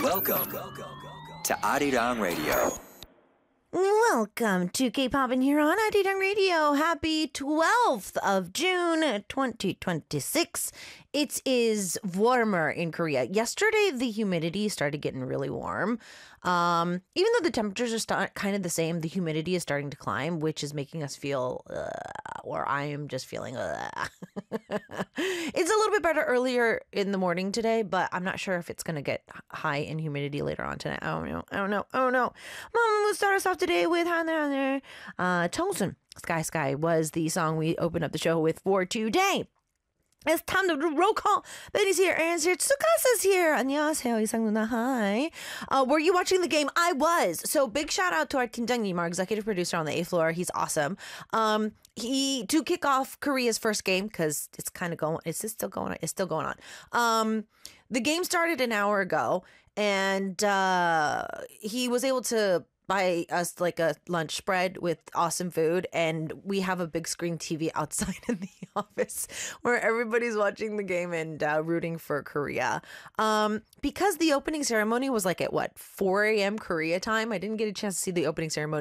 Welcome to Arirang Radio. Welcome to K-Pop in here on Arirang Radio. Happy 12th of June 2026. It is warmer in Korea. Yesterday, the humidity started getting really warm. Even though the temperatures are kind of the same, the humidity is starting to climb, which is making us feel, or I am just feeling, It's a little bit better earlier in the morning today, but I'm not sure if it's going to get high in humidity later on tonight. I don't know. We'll start us off today with Hana. Chongsun, Sky was the song we opened up the show with for today. It's time to do roll call. Benny's here, Aaron's here, Tsukasa's here. 안녕하세요, 이상 누나. Hi. Were you watching the game? I was. So big shout out to our 팀장님, our executive producer on the A floor. He's awesome. He to kick off Korea's first game because it's kind of going. It's still going on. It's still going on. The game started an hour ago, and he was able to buy us like a lunch spread with awesome food, and we have a big screen TV outside in the office where everybody's watching the game and rooting for Korea. Because the opening ceremony was like at 4 a.m. Korea time, I didn't get a chance to see the opening ceremony